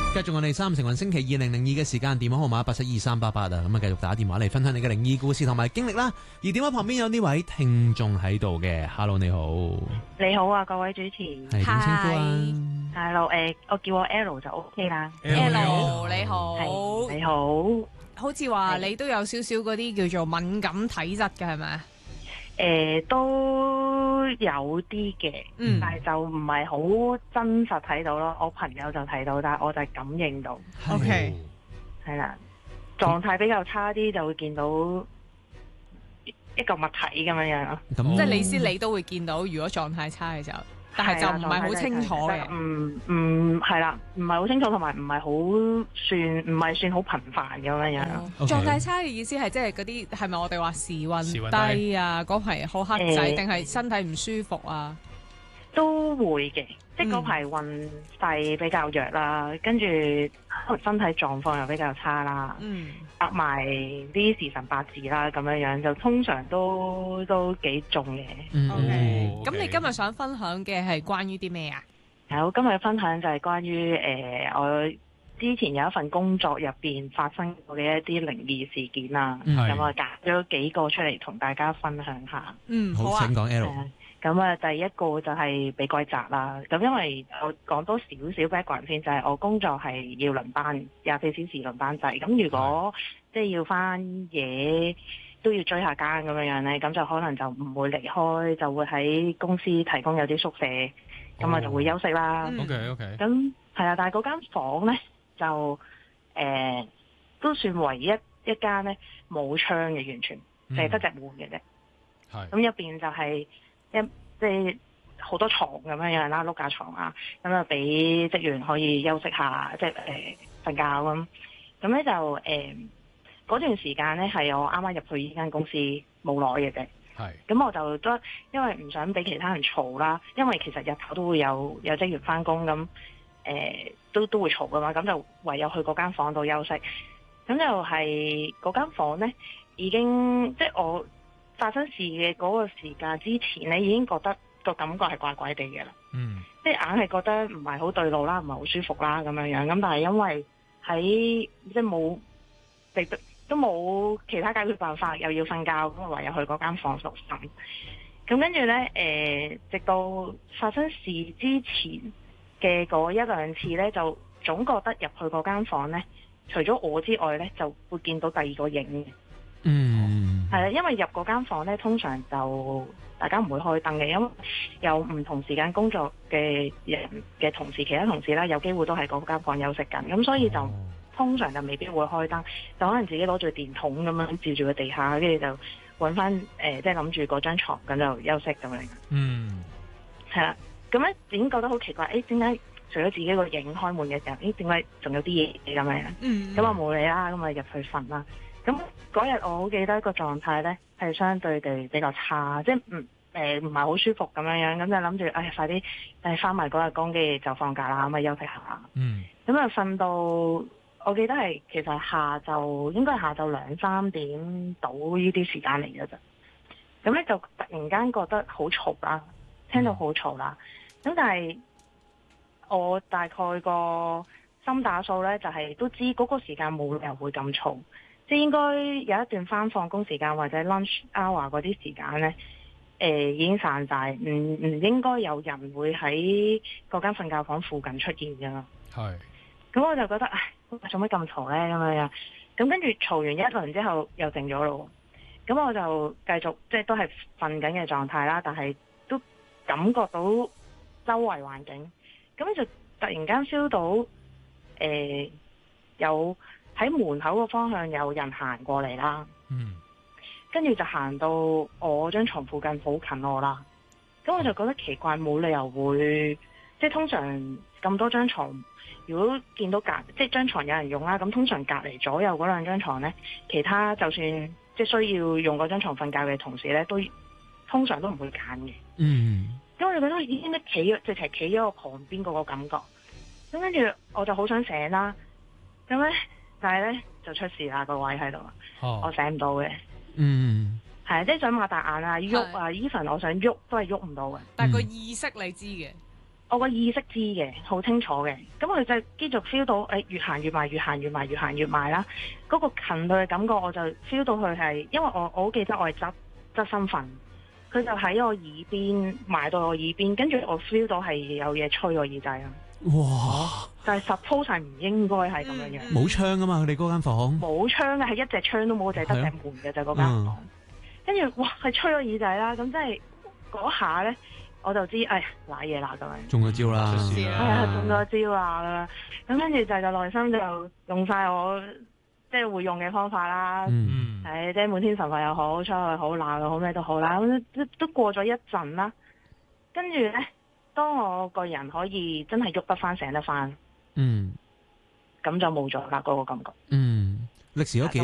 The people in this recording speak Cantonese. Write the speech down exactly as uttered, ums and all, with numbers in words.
繼續我哋三成運星期二零零二嘅時間，電話號碼八七二三八八啊，咁啊繼續打電話嚟分享你嘅靈異故事同埋經歷啦。而電話旁邊有呢位聽眾喺度嘅 ，Hello 你好， 你好啊，各位主持， 係點稱呼啊 ？Hello，誒，我叫我 L 就 OK 啦。 L 你好， 係你好， 好似話你都有少少嗰啲叫做敏感體質嘅係咪？ 誒，都有啲嘅， 嗯但係就唔係好真實睇到咯。我朋友就睇到，但係我就感應到。 OK 係啦，狀態比較差啲就會見到一個物體咁樣樣咯。 咁即係你先，你都會見到，如果狀態差嘅時候，但係就唔係好清楚嘅。 嗯嗯，係啦，唔係好清楚，同埋唔係好算，唔係算好頻繁咁樣樣。 哦狀態差嘅意思係即係嗰啲係咪我哋話時運時運低啊？嗰排好黑仔， 誒定係身體唔舒服啊？ 都會嘅，即係嗰排運勢比較弱啦，跟住可能身體狀況又比較差啦， 嗯， 搭埋啲時辰八字啦，咁樣樣就通常都都幾重嘅。 嗯 OK， 哦咁你今日想分享嘅係關於啲咩啊？ 係我今日分享就係關於誒、呃、我之前有一份工作入邊發生過嘅一啲靈異事件啦， 嗯咁我揀咗幾個出嚟同大家分享下。 嗯，好好， 啊請。講 L。 誒咁啊，第一個就係俾鬼砸啦。咁因為我講多少少 background 先，就係、是、我工作係要輪班，廿四小時輪班制。咁如果即係要翻夜都要追下更咁樣樣咧，咁就可能就唔會離開，就會喺公司提供有啲宿舍，咁我就會休息啦。 嗯 OK OK， 咁係啊，但係嗰間房咧就誒、呃、都算唯一一間咧冇窗嘅，完全嗯淨係得隻門嘅啫。 係咁入邊就係一即係好多床咁樣樣啦，碌架床啊，咁啊俾職員可以休息下，即係誒瞓覺咁。咁咧就誒嗰、段時間咧係我啱啱入去呢間公司冇耐嘅啫。 係咁我就都因為唔想俾其他人嘈啦，因為其實日頭都會有有職員翻工咁，誒、呃、都都會嘈噶嘛，咁就唯有去嗰間房度休息。咁就係嗰間房咧已經即係我發生事嘅嗰個時間之前咧，已經覺得個感覺係怪怪地嘅啦， 嗯即係硬係覺得唔係好對路啦，唔係好舒服啦咁樣樣。咁但係因為喺即係冇亦都都冇其他解決辦法，又要瞓覺，咁啊唯有去嗰間房度瞓。咁跟住咧，誒、直到發生事之前嘅嗰一兩次咧，就總覺得入去嗰間房咧，除咗我之外咧，就會見到第二個影嘅。 嗯， 係啦，因為入嗰間房咧，通常就大家唔會開燈嘅，因為有唔同時間工作嘅人嘅同事，其他同事啦，有機會都喺嗰間房休息緊，咁所以就哦通常就未必會開燈，就可能自己攞住電筒咁樣照住個地下，跟住就揾翻誒，即係諗住嗰張床咁就休息咁樣。 嗯係啦，咁咧已經覺得好奇怪，誒點解除咗自己個影開門嘅時候，誒點解仲有啲嘢咁樣？ 嗯， 咁我冇理啦，咁啊入去瞓啦。咁嗰日我好記得個狀態咧係相對地比較差，即係唔誒唔係好舒服咁樣樣，咁就諗住誒快啲誒翻埋嗰日工，跟住就放假啦，咁啊休息下。 嗯咁啊瞓到我記得係其實係下晝應該係下晝兩三點到呢啲時間嚟嘅啫。咁咧就突然間覺得好嘈啦，聽到好嘈啦。咁但係我大概個心打數咧，就係、都知嗰個時間冇理由會咁嘈，即係應該有一段翻放工時間或者 lunch hour 嗰啲時間咧，誒、呃、已經散晒，唔唔應該有人會喺嗰間瞓覺房附近出現㗎啦。 係咁我就覺得，唉，做乜咁嘈咧咁樣樣？咁跟住嘈完一輪之後又靜咗咯。咁我就繼續即係都係瞓緊嘅狀態啦，但係都感覺到周圍環境，咁就突然間 feel 到誒、呃、有喺門口個方向有人行過嚟啦。 嗯跟住就行到我張床附近好近我啦。咁我就覺得奇怪，冇理由會即係通常咁多張床，如果見到隔即係張床有人用啦，咁通常隔離左右嗰兩張床呢，其他就算即係需要用嗰張床瞓覺嘅同事呢，都通常都唔會揀嘅。 嗯， 咁我就覺得已經都企咗，直情企咗我旁邊嗰個感覺。咁跟住我就好想醒啦，咁呢，但係呢，就出事啦，個位喺度， 哦我醒唔到嘅。 嗯， 係即係想擘大眼啊，喐啊係 ，even 我想喐都係喐唔到嘅。 但係個意識你知嘅， 我個意識知嘅，好清楚嘅。咁佢就繼續 feel 到，誒、哎、越行越埋，越行越埋，越行越埋啦。嗰、那個近佢嘅感覺，我就 feel 到佢係，因為我我好記得我係側側身瞓，佢就喺我耳邊埋到我耳邊，跟住我 feel 到係有嘢吹我耳仔啊！ 哇！ 但係 suppose 係唔應該係咁樣樣， 冇窗啊嘛，佢哋嗰間房冇窗嘅，係一隻窗都冇，就係得隻門嘅就嗰間房。跟住、嗯、哇，係吹我耳仔啦！咁即係嗰下咧，我就知，哎呀，瀨嘢啦咁樣， 中咗招啦， 係啊，中咗招啦咁樣。咁跟住就就內心就用晒我即係會用嘅方法啦， 嗯， 係即係滿天神佛又好，出去好鬧又好，咩都好啦。咁都都過咗一陣啦，跟住咧。當我個人可以真係喐得翻醒得翻， 嗯， 咁就冇咗啦嗰個感覺。 嗯，歷時咗幾